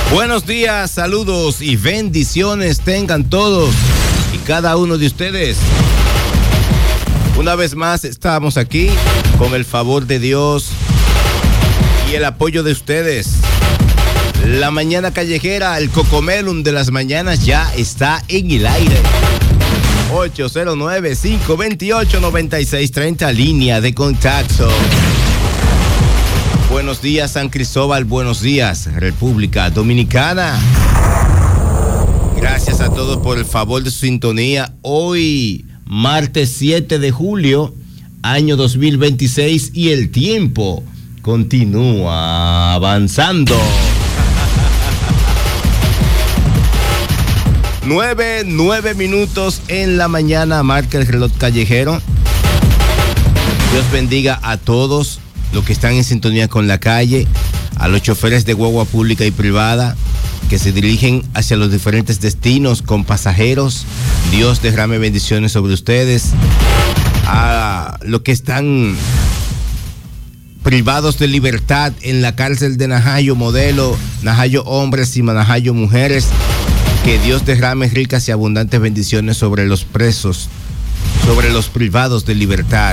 Buenos días, saludos y bendiciones tengan todos y cada uno de ustedes. Una vez más estamos aquí con el favor de Dios y el apoyo de ustedes. La mañana callejera, el Cocomelon de las mañanas ya está en el aire. 809-528-9630, línea de contacto. Buenos días, San Cristóbal. Buenos días, República Dominicana. Gracias a todos por el favor de su sintonía. Hoy, martes 7 de julio, año 2026, y el tiempo continúa avanzando. 9 minutos en la mañana, marca el reloj callejero. Dios bendiga a todos los que están en sintonía con la calle, a los choferes de guagua pública y privada que se dirigen hacia los diferentes destinos con pasajeros. Dios derrame bendiciones sobre ustedes. A los que están privados de libertad en la cárcel de Najayo Modelo, Najayo Hombres y Najayo Mujeres, que Dios derrame ricas y abundantes bendiciones sobre los presos, sobre los privados de libertad.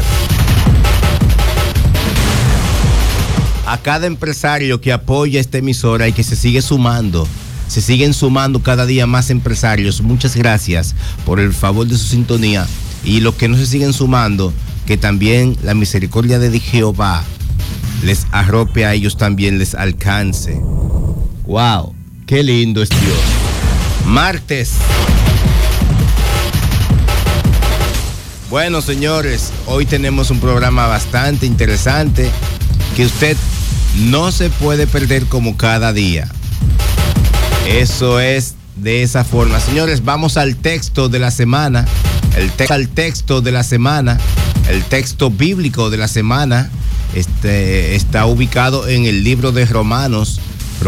A cada empresario que apoya esta emisora y que se siguen sumando cada día más empresarios, muchas gracias por el favor de su sintonía. Y los que no se siguen sumando, que también la misericordia de Jehová les arrope a ellos, también les alcance. ¡Wow! ¡Qué lindo es Dios! Martes. Bueno, señores, hoy tenemos un programa bastante interesante que usted no se puede perder como cada día. Eso es de esa forma. Señores, vamos al texto de la semana. El texto bíblico de la semana está ubicado en el libro de Romanos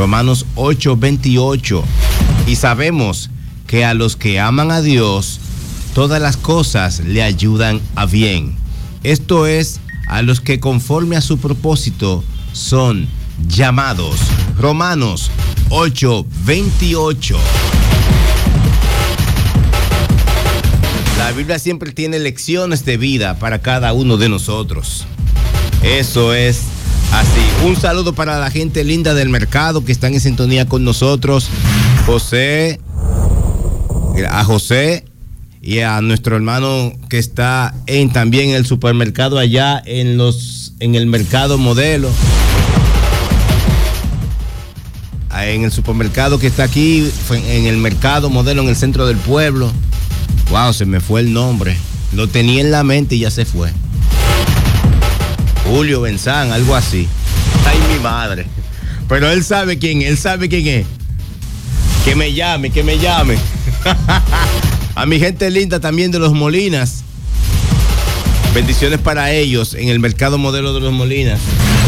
8:28. Y sabemos que a los que aman a Dios, todas las cosas le ayudan a bien. Esto es, a los que conforme a su propósito son llamados. Romanos 8:28. La Biblia siempre tiene lecciones de vida para cada uno de nosotros. Eso es así. Un saludo para la gente linda del mercado que están en sintonía con nosotros. A José y a nuestro hermano que está también en el supermercado allá en el mercado Modelo. En el supermercado que está aquí, en el mercado Modelo, en el centro del pueblo. Wow, se me fue el nombre. Lo tenía en la mente y ya se fue. Julio Benzán, algo así. Ay, mi madre. Pero él sabe quién es. Que me llame. A mi gente linda también de Los Molinas. Bendiciones para ellos en el mercado Modelo de Los Molinas.